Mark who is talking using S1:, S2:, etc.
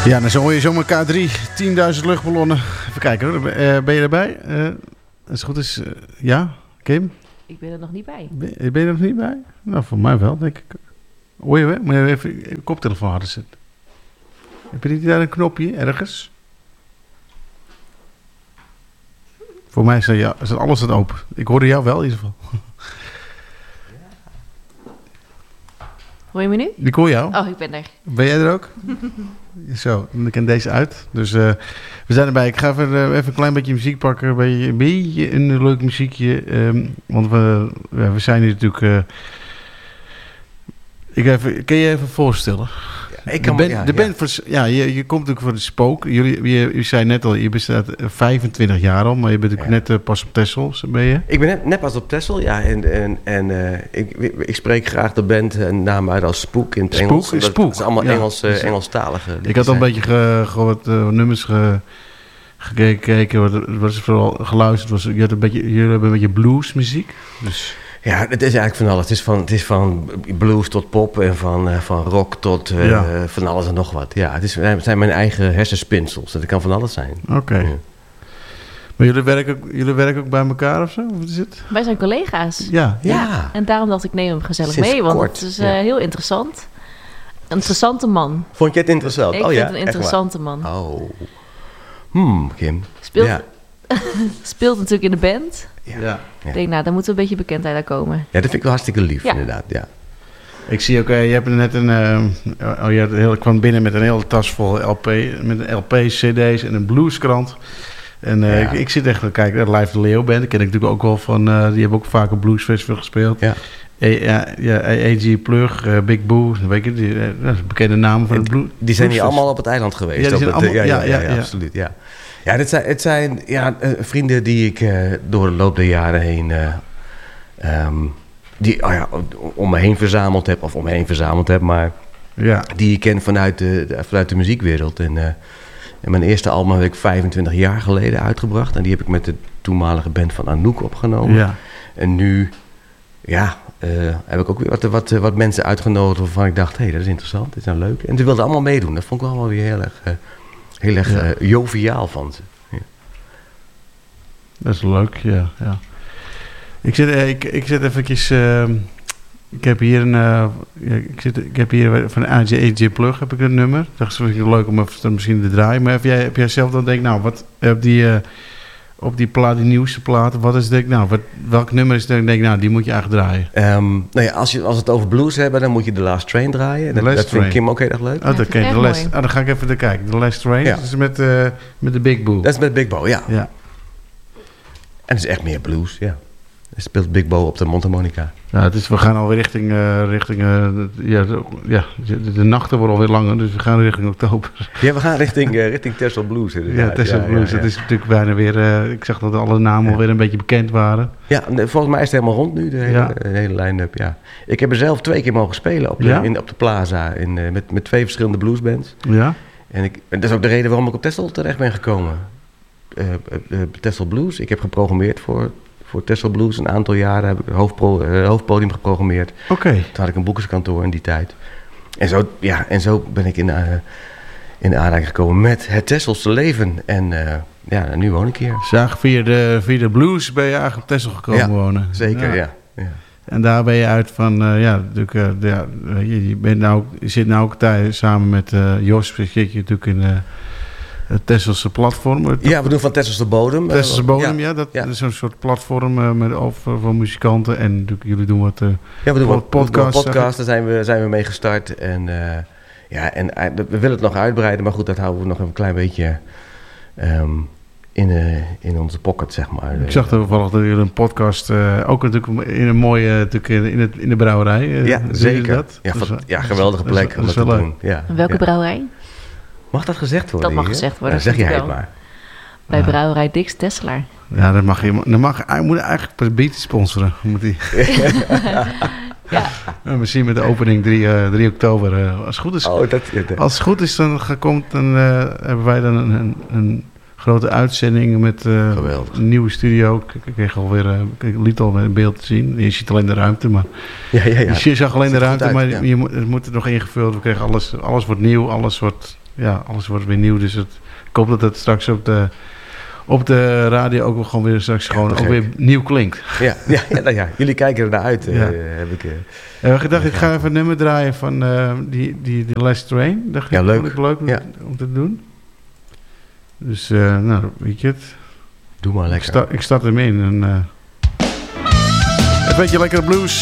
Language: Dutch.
S1: Ja, dan hoor je zomaar K3, 10.000 luchtballonnen. Even kijken hoor, ben je erbij? Als het goed is, ja, Kim?
S2: Ik ben er nog niet bij.
S1: Ben je er nog niet bij? Nou, voor mij wel, denk ik. Hoor je wel? Moet je even je koptelefoon harder zetten. Heb je niet daar een knopje ergens? Voor mij is alles het open. Ik hoorde jou wel in ieder geval.
S2: Hoor je me nu?
S1: Ik hoor jou.
S2: Oh, ik ben er.
S1: Ben jij er ook? Zo, dan ken deze uit. Dus we zijn erbij. Ik ga even een klein beetje muziek pakken. Een beetje een leuk muziekje. Want we zijn hier natuurlijk... Kun je even voorstellen?
S3: Ja, ik kan
S1: je komt natuurlijk voor de Spook. Je zei net al, je bestaat 25 jaar al, maar je bent natuurlijk net pas op Texel, ben je?
S3: Ik ben net pas op Texel, ja. En ik spreek graag de band naam uit als Spook in het Engels.
S1: Spook.
S3: Dat is allemaal Engelstalige.
S1: Ik had al een beetje wat nummers gekeken, wat is vooral geluisterd. Jullie hebben een beetje bluesmuziek. Dus...
S3: Ja, het is eigenlijk van alles. Het is van blues tot pop en van rock tot van alles en nog wat. Ja, het zijn mijn eigen hersenspinsels. Dat kan van alles zijn.
S1: Oké. Ja. Maar jullie werken ook bij elkaar of zo? Wat is het?
S2: Wij zijn collega's.
S1: Ja.
S2: En daarom dacht ik, neem hem gezellig
S3: Sinds
S2: mee. Want
S3: kort,
S2: het is heel interessant. Een interessante man.
S3: Vond je het interessant?
S2: Ik vind het een interessante man.
S3: Oh. Kim.
S2: Speelt natuurlijk in de band.
S3: Ja.
S2: Ik denk, daar moet een beetje bekendheid aan komen.
S3: Ja, dat vind ik wel hartstikke lief, inderdaad. Ja.
S1: Ik zie ook, je hebt net ik kwam binnen met een hele tas vol LP's, CD's en een blueskrant. En ik zit echt te kijken, Live de Leo Band, dat ken ik natuurlijk ook wel van, die hebben ook vaak een bluesfestival gespeeld.
S3: Ja.
S1: A.G. Plug, Big Boo, weet je, dat is bekende namen van het blues.
S3: Die zijn hier allemaal op het eiland geweest.
S1: Ja, die zijn allemaal,
S3: absoluut, ja. Ja, het zijn vrienden die ik door de loop der jaren heen... om me heen verzameld heb, maar die ik ken vanuit de muziekwereld. En mijn eerste album heb ik 25 jaar geleden uitgebracht. En die heb ik met de toenmalige band van Anouk opgenomen. Ja. En nu heb ik ook weer wat mensen uitgenodigd waarvan ik dacht, dat is interessant, dit is nou leuk. En ze wilden allemaal meedoen. Dat vond ik wel allemaal weer heel erg joviaal van ze. Ja.
S1: Dat is leuk, ja. Ik zit eventjes... ik heb hier van AJ Plug heb ik een nummer. Ik dacht, het is leuk om even misschien te draaien. Maar heb jij zelf dan denk, wat op die plaat, die nieuwste plaat, wat is denk, welk nummer is denk, die moet je eigenlijk draaien?
S3: Als we het over blues hebben, dan moet je The Last Train draaien. Dat vind Kim ook heel erg leuk.
S1: Dan ga ik even naar kijken. The Last Train, dat is met de Big Boo.
S3: Dat is met Big Bo, ja. En het is echt meer blues, ja. Hij speelt Big Bo op de mondharmonica.
S1: Ja, we gaan alweer richting de nachten worden alweer langer, dus we gaan richting oktober.
S3: Ja, we gaan richting Texel Blues.
S1: Ja, Texel Blues. Dat is natuurlijk bijna weer, ik zag dat alle namen alweer een beetje bekend waren.
S3: Ja, volgens mij is het helemaal rond nu, de hele line-up, ja. Ik heb er zelf 2 keer mogen spelen op de Plaza, met 2 verschillende bluesbands. Ja. En dat is ook de reden waarom ik op Texel terecht ben gekomen. Texel Blues, ik heb geprogrammeerd voor Texel Blues een aantal jaren, heb ik hoofdpodium geprogrammeerd.
S1: Oké.
S3: Toen had ik een boekerskantoor in die tijd. En zo ben ik in de aanraking gekomen met het Texelse leven. En nu woon ik hier.
S1: Zag via de blues ben je eigenlijk op Texel gekomen wonen.
S3: Zeker, ja.
S1: En daar ben je uit van, je zit nou ook samen met Jos, zit je natuurlijk in... het Tesselse platform.
S3: Ja, we doen van Tesselse Bodem.
S1: Tesselse Bodem, dat is een soort platform voor muzikanten. En natuurlijk, jullie doen wat
S3: we doen wat podcasts. Daar zijn we mee gestart. En we willen het nog uitbreiden. Maar goed, dat houden we nog een klein beetje in onze pocket, zeg maar.
S1: Ik zag toevallig dat jullie een podcast, ook natuurlijk in een mooie, in de brouwerij.
S3: Ja, zeker. Dat? Ja, geweldige plek om dat te doen. Ja.
S2: En welke brouwerij?
S3: Mag dat gezegd worden?
S2: Dat mag gezegd worden.
S3: Zeg jij het maar.
S2: Bij brouwerij Dix Tesselaar.
S1: Ja, hij moet eigenlijk per beat sponsoren. Moet hij. Misschien met de opening 3 oktober. Als het goed is, dan hebben wij dan een grote uitzending met een nieuwe studio. Ik kreeg liet al een beeld te zien. Je ziet alleen de ruimte, maar je zag alleen de ruimte, maar het moet er nog ingevuld. We kregen alles wordt nieuw, alles wordt ja, alles wordt weer nieuw. Dus ik hoop dat het straks op de radio ook gewoon weer straks ook weer nieuw klinkt.
S3: Ja, jullie kijken er naar uit. Heb ik
S1: gedacht, ik ga even een nummer draaien van die Last Train. Dat vond ik leuk om te doen. Dus, weet je het.
S3: Doe maar lekker.
S1: Ik start hem in. En, een beetje lekkere blues.